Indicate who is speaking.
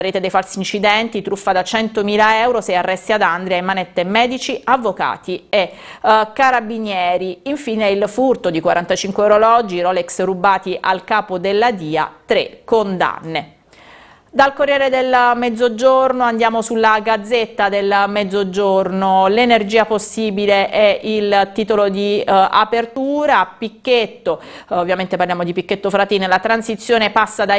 Speaker 1: Rete dei falsi incidenti, truffa da 100.000 euro, 6 arresti ad Andria e manette medici, avvocati e carabinieri. Infine il furto di 45 orologi, Rolex rubati al capo della DIA, 3 condanne. Dal Corriere del Mezzogiorno andiamo sulla Gazzetta del Mezzogiorno. L'energia possibile è il titolo di apertura. Picchetto, ovviamente parliamo di Picchetto Fratin, la transizione passa dai